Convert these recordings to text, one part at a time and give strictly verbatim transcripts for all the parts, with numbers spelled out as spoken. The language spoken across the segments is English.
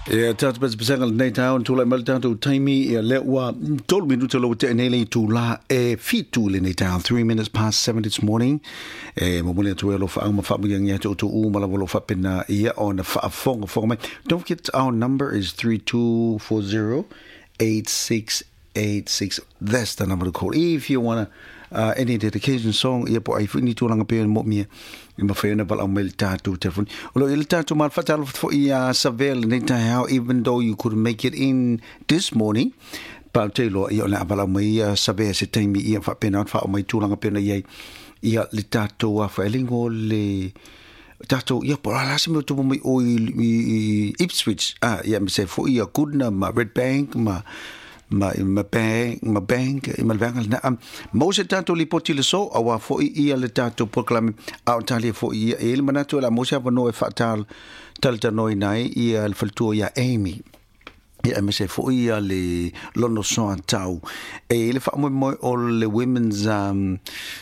Yeah, that's best besangal nei town to la melta to timey e le wa told me to lo te nele to la e fit to le nei town three minutes past seven this morning. E mo mole to lo fa ma fa yang ya to to u mala lo fa pena ia on the fa fong for me. Don't forget our number is three two four zero eight six eight six. That's the number to call if you wanna uh, any dedication song. Yeah, but if you need to lang pe mo me. In my phone, but I'm to telephone. Although il tattoo mal fatal for ia savel how even though you could make it in this morning. But telo ia na bala mai sabe se time ia fa pena fa mai tulang pena ia ia le tattoo a fa lingo le tattoo ia por ala se to mai o Ipswich ah ia me se for ia Goodna ma Red Bank ma ma ma bank ma bank ma bank na mo se tanto li poti le so awa fo ia le tanto proclame a tali fo ia ele manato la mo se no e fatal tal tanoi nai ia le faltu ia Amy ia me se fo ia le lono so tau e le fa mo mo o le women's um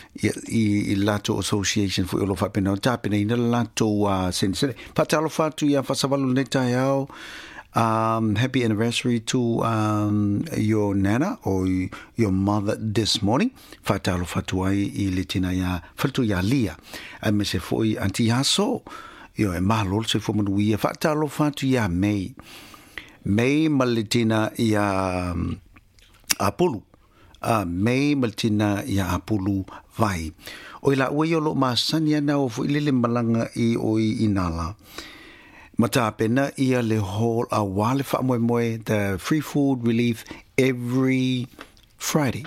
i lato association for lo fa pena tapena ina lato a sense patalo fa tu ia fa savalo neta yao. Um, happy anniversary to um, your nana or your mother this morning. Fatalo fatuai I litina ya fatu ya lia. A me se foi anti haso. Yo e malo se fo manu ia fatalo fatu ya May. May malitina ya um, Apulu. Uh, May malitina ya Apulu vai. O ila ue yo lo masania na o fo ilele malanga I o I inala. Mata pena ia le hall a wale fa moe moe the free food relief every Friday.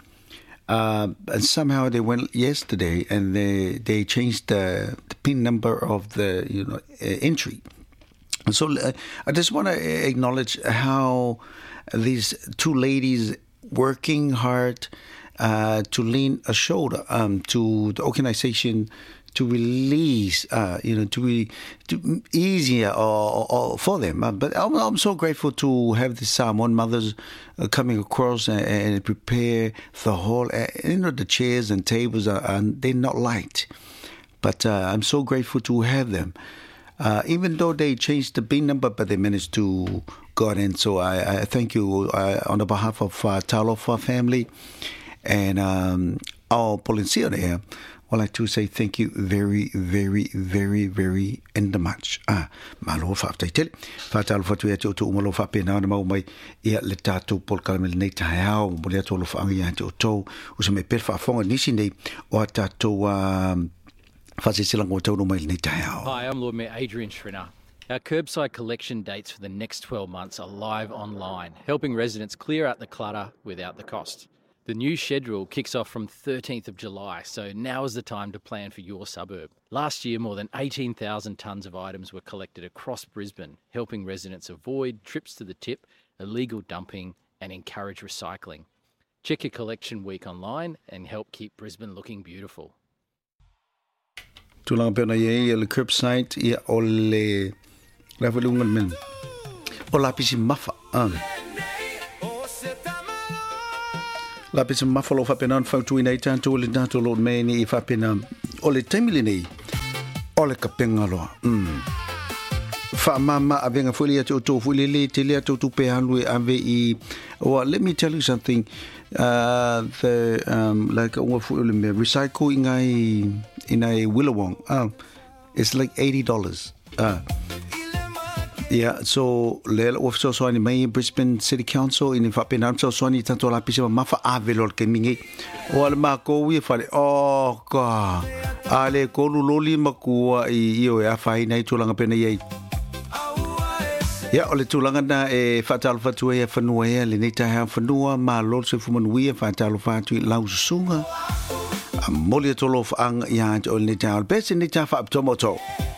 Uh, and somehow they went yesterday and they they changed the, the pin number of the you know uh, entry. So uh, I just want to acknowledge how these two ladies working hard uh, to lean a shoulder um, to the organization. To release, uh, you know, to be to easier or, or for them. Uh, but I'm, I'm so grateful to have this Samoan mothers uh, coming across and, and prepare the whole. Uh, you know, the chairs and tables are and they're not light, but uh, I'm so grateful to have them. Uh, even though they changed the bin number, but they managed to got in. So I, I thank you uh, on the behalf of uh, Talofa family and um, our policia there. I'd like to say thank you very, very, very, very and much. Ah, malo fa taitel. Fa tal fa tu to to malo fa pena na mai ia le tatu pol kalamel nei tau mo le to lo fa ia to to o se me per fa fonga nisi nei o tatu um fa se silang o to no mai nei tau. Hi, I'm Lord Mayor Adrian Schrinner. Our curbside collection dates for the next twelve months are live online, helping residents clear out the clutter without the cost. The new schedule kicks off from thirteenth of July, so now is the time to plan for your suburb. Last year, more than eighteen thousand tonnes of items were collected across Brisbane, helping residents avoid trips to the tip, illegal dumping and encourage recycling. Check your collection week online and help keep Brisbane looking beautiful. Tulang pena ye le curbside ia o le lavelungan men. O lapisi mafa. Um. La pisa mafalo fa pena fa tu nei tanto le tanto lo meni I fa pena o le temili nei o le kapenga lo mm fa mama avenga folia to to folia le tele to to pe anu ave I well let me tell you something uh the um like what for le recycle in a in a Willawong um it's like eighty dollars uh yeah, so le o so so ni mai Brisbane City Council in fa pena so so ni tanto la pisa ma fa avelo ke mingi o le ma ko wi fa o ka ale ko lu loli ma ku I io ya fa nei tulanga pena ye ya o le tulanga na e fatal fatu e fa no e le nei ta ha fa no ma lo se fu man wi fa tal fa tu la sunga mo le tolo fa ang ya o le ta best ni ta fa tomoto